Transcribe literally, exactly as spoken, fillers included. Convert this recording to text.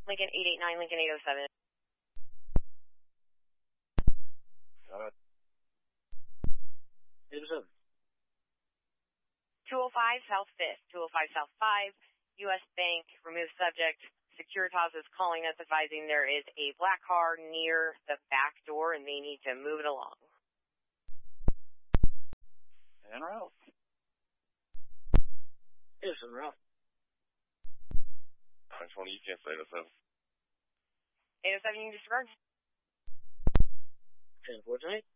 Lincoln eight eight nine, Lincoln eight oh seven. Got it. eight oh seven. two oh five South fifth, two oh five South five, U S Bank, remove subject. Securitas is calling us advising there is a black car near the back door and they need to move it along. En route. Yes, en route. nine twenty, you can't say eight oh seven. eight oh seven, you can disregard. ten fourteen.